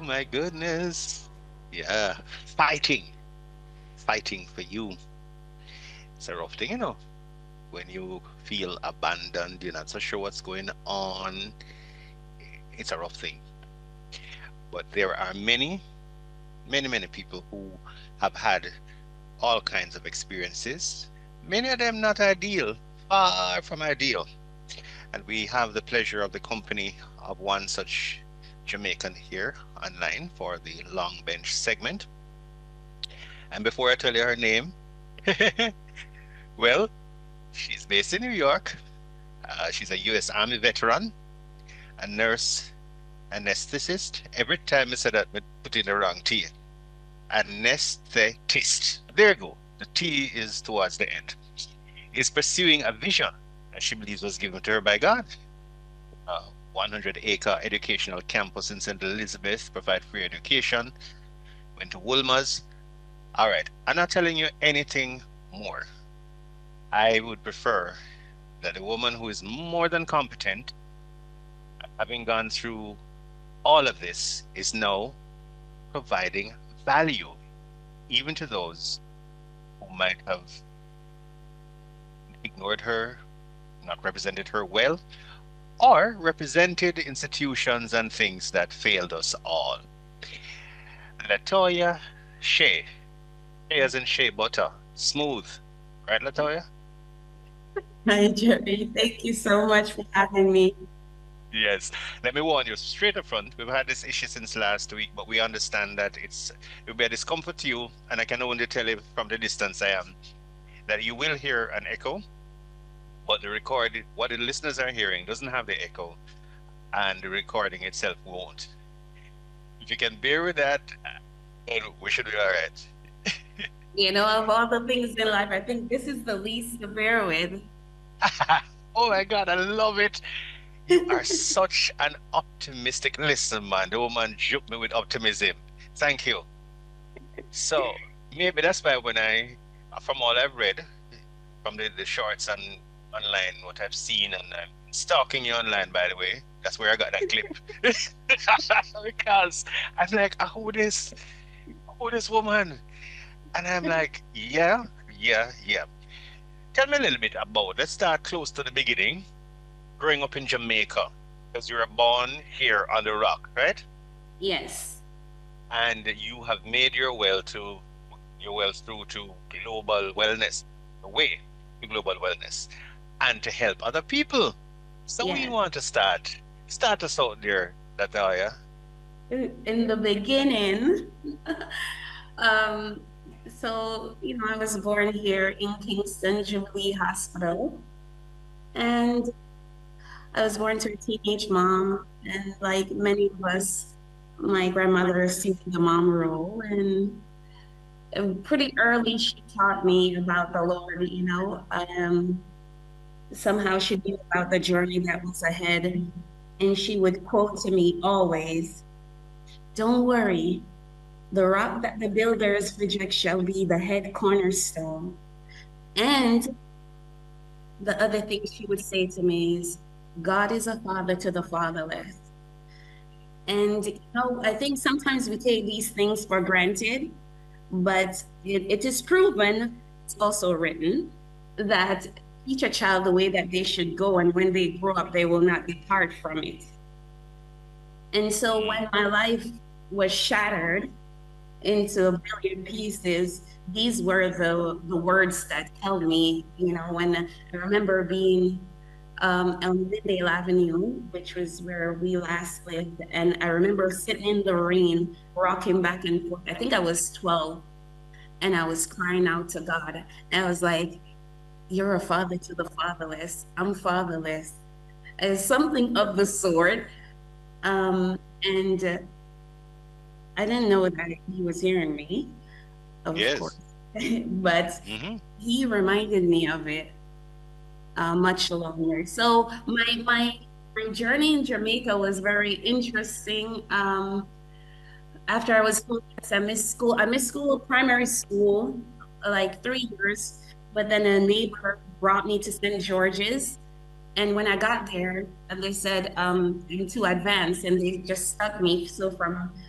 my goodness. Yeah, fighting for you. It's a rough thing, when you feel abandoned, you're not so sure what's going on. It's a rough thing. But there are many people who have had all kinds of experiences, many of them not ideal, far from ideal. And we have the pleasure of the company of one such Jamaican here online for the long bench segment. And before I tell you her name, well, she's based in New York. She's a U.S. Army veteran, a nurse, anesthetist. Every time I say that, I put in the wrong T. Anesthetist. There you go. The T is towards the end. Is pursuing a vision that she believes was given to her by God. 100-acre educational campus in St. Elizabeth, provide free education. Went to Wolmer's. All right, I'm not telling you anything more. I would prefer that a woman who is more than competent, having gone through all of this, is now providing value, even to those who might have ignored her, not represented her well, or represented institutions and things that failed us all. Latoya Shea. Shea as in shea butter. Smooth. Right, Latoya? Hi, Jerry. Thank you so much for having me. Yes. Let me warn you straight up front. We've had this issue since last week, but we understand that it will be a discomfort to you, and I can only tell you from the distance I am that you will hear an echo, but what the listeners are hearing doesn't have the echo, and the recording itself won't. If you can bear with that, we should be all right. Of all the things in life, I think this is the least to bear with. Oh my God, I love it. You are such an optimistic listener, man. The woman juked me with optimism. Thank you. So maybe that's why from all I've read, from the shorts and online, what I've seen, and I'm stalking you online, by the way. That's where I got that clip. Because I'm like, who this woman? And I'm like, yeah, yeah, yeah. Tell me a little bit about, let's start close to the beginning. Growing up in Jamaica, because you were born here on the rock, right? Yes. And you have made your well through to global wellness, the way to global wellness, and to help other people. So we Yes. want to start us out there, Lataya. In the beginning, um, I was born here in Kingston Jubilee Hospital, and I was born to a teenage mom, and like many of us, my grandmother assumed the mom role, and pretty early she taught me about the Lord. Somehow she knew about the journey that was ahead, and she would quote to me always, "Don't worry, the rock that the builders reject shall be the head cornerstone." And the other thing she would say to me is, "God is a father to the fatherless." And I think sometimes we take these things for granted, but it is proven, it's also written, that teach a child the way that they should go, and when they grow up, they will not depart from it. And so Mm, when my life was shattered into a billion pieces, these were the words that held me. When I remember being on Lindale Avenue, which was where we last lived, and I remember sitting in the rain, rocking back and forth. I think I was 12, and I was crying out to God. And I was like, "You're a father to the fatherless. I'm fatherless." As something of the sort. And I didn't know that he was hearing me, of course, yes. but Hmm. he reminded me of it much longer. So my journey in Jamaica was very interesting. After I was home, I missed school. I missed school, primary school, like 3 years. But then a neighbor brought me to St. George's. And when I got there, and they said, "I'm too advanced," and they just stuck me. So from